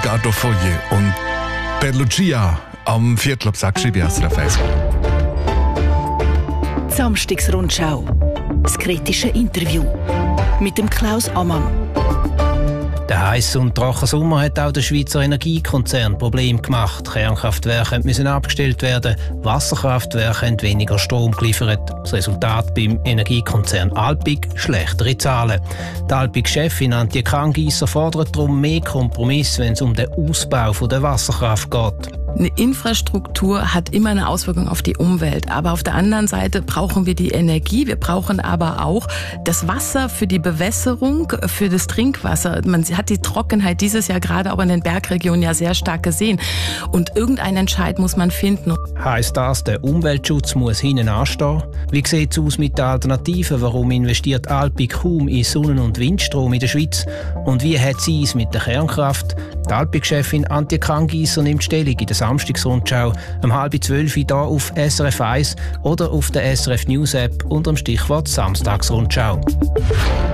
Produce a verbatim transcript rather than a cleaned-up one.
Riccardo Fogli und Per Lucia am Viertel ab sechs bei S R F eins. Samstagsrundschau. Das kritische Interview mit dem Klaus Ammann. Der heiße und trockene Sommer hat auch der Schweizer Energiekonzern Probleme gemacht. Kernkraftwerke müssen abgestellt werden, Wasserkraftwerke haben weniger Strom geliefert. Das Resultat beim Energiekonzern Alpiq: schlechtere Zahlen. Die Alpiq-Chefin Antje Krangiesser fordert darum mehr Kompromiss, wenn es um den Ausbau der Wasserkraft geht. Eine Infrastruktur hat immer eine Auswirkung auf die Umwelt. Aber auf der anderen Seite brauchen wir die Energie. Wir brauchen aber auch das Wasser für die Bewässerung, für das Trinkwasser. Man hat die Trockenheit dieses Jahr gerade auch in den Bergregionen ja sehr stark gesehen. Und irgendeinen Entscheid muss man finden. Heisst das, der Umweltschutz muss hinten anstehen? Wie sieht es aus mit den Alternativen? Warum investiert Alpiq kaum in Sonnen- und Windstrom in der Schweiz? Und wie hat sie es mit der Kernkraft? Die Alpiq-Chefin Antje Krangiesser nimmt Stellung in der Samstagsrundschau um halb zwölf hier auf S R F eins oder auf der S R F News App unter dem Stichwort Samstagsrundschau.